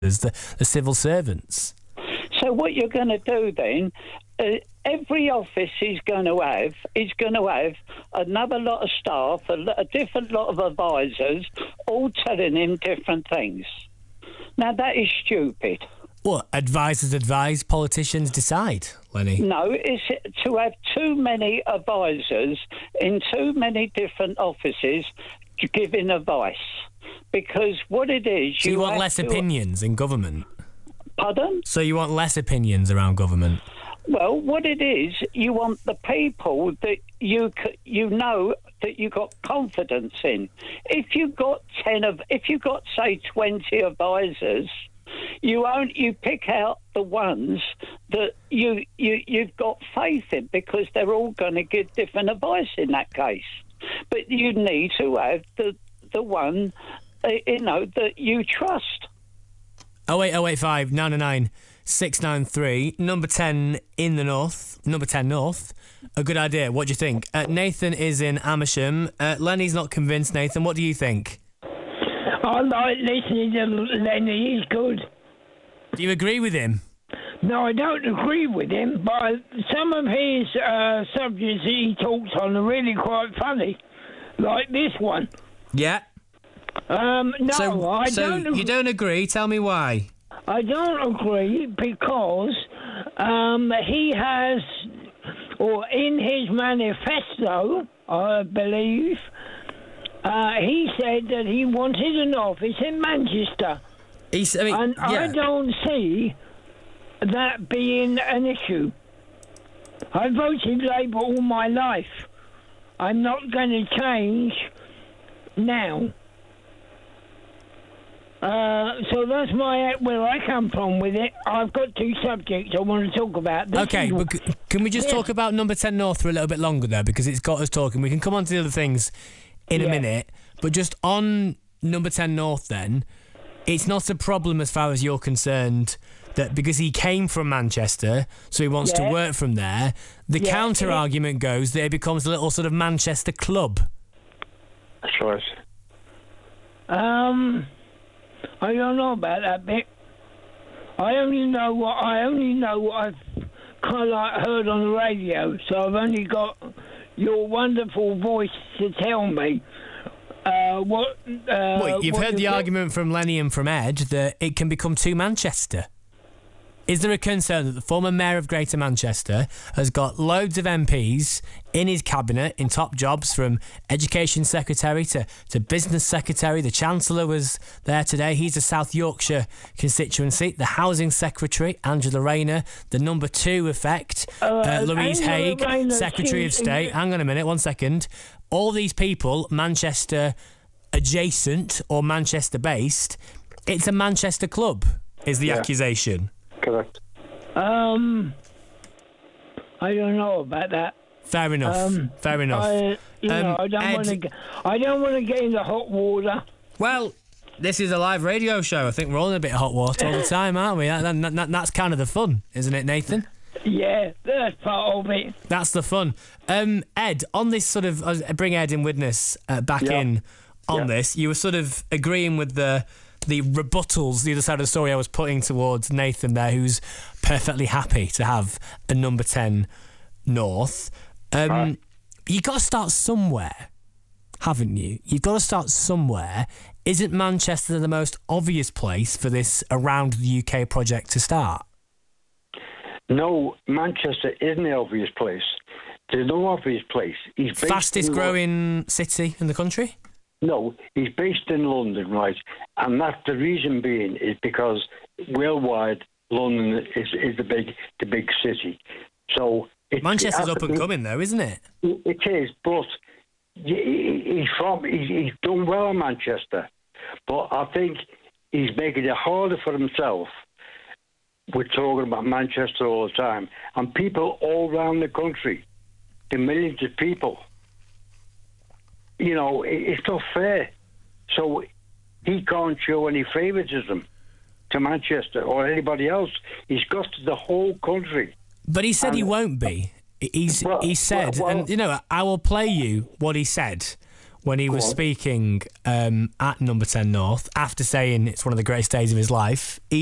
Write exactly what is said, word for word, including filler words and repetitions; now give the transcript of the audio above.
the, the civil servants. So what you're going to do then, uh, every office he's going to have, he's going to have another lot of staff, a, a different lot of advisors, all telling him different things. Now, that is stupid. What, advisors advise, politicians decide, Lenny? No, it's to have too many advisors in too many different offices giving advice. Because what it is... So you, you want less to... opinions in government? Pardon? So you want less opinions around government? Well, what it is, you want the people that you you know that you got confidence in. If you got ten of, if you got say twenty advisors, you own, you pick out the ones that you you you've got faith in, because they're all going to give different advice in that case. But you need to have the the one, uh, you know, that you trust. Oh eight oh eight five nine nine six nine three, number ten in the north, number ten north. A good idea. What do you think? Uh, Nathan is in Amersham. Uh, Lenny's not convinced. Nathan, what do you think? I like listening to Lenny. He's good. Do you agree with him? No, I don't agree with him, but some of his uh, subjects that he talks on are really quite funny, like this one. Yeah. Um, no, so, I so don't. Ag- you don't agree? Tell me why. I don't agree because um, he has, or in his manifesto, I believe, uh, he said that he wanted an office in Manchester. He's, I mean, and yeah. I don't see that being an issue. I voted Labour all my life. I'm not going to change now. Uh, so that's my where I come from with it. I've got two subjects I want to talk about. This okay, is, but c- can we just yes. talk about number ten North for a little bit longer there, because it's got us talking. We can come on to the other things in yeah. a minute, but just on number ten North then, it's not a problem as far as you're concerned that because he came from Manchester, so he wants yeah. to work from there, the yeah. counter-argument goes that it becomes a little sort of Manchester club. That's right. Um... I don't know about that bit. I only know what I only know what I've kind of like heard on the radio. So I've only got your wonderful voice to tell me uh, what. Uh, well, you've what heard the got. argument from Lenny and from Ed that it can become too Manchester. Is there a concern that the former mayor of Greater Manchester has got loads of M Ps in his cabinet in top jobs, from education secretary to, to business secretary? The Chancellor was there today. He's a South Yorkshire constituency. The housing secretary, Angela Rayner. The number two effect, uh, uh, Louise Angela Haigh, Rayner, Secretary of State. She, Hang on a minute, one second. All these people, Manchester adjacent or Manchester based. It's a Manchester club, is the yeah. accusation. Correct. Um, I don't know about that. Fair enough. Um, Fair enough. I, you um, know, I don't want to. I don't want to get into hot water. Well, this is a live radio show. I think we're all in a bit of hot water all the time, aren't we? That, that, that, that's kind of the fun, isn't it, Nathan? Yeah, that's part of it. That's the fun. Um, Ed, on this sort of, uh, bring Ed in witness uh, back yeah. in on yeah. this. You were sort of agreeing with the the rebuttals, the other side of the story I was putting towards Nathan there, who's perfectly happy to have a number ten North. Um, right. You've got to start somewhere, haven't you? You've got to start somewhere. Isn't Manchester the most obvious place for this around the U K project to start? No, Manchester isn't the obvious place. There's no obvious place. He's fastest growing city in the country? No, he's based in London, right? And that's the reason being is because worldwide London is, is the big the big city. So it's, Manchester's up and coming, though, isn't it? It is, but he's from he's, he's done well in Manchester, but I think he's making it harder for himself. We're talking about Manchester all the time, and people all around the country, the millions of people. You know, it's not fair. So he can't show any favouritism to Manchester or anybody else. He's got to the whole country. But he said and, he won't be. He's, well, he said, well, well, and, you know, I will play you what he said when he Go was on. speaking um, at Number ten North after saying it's one of the greatest days of his life. He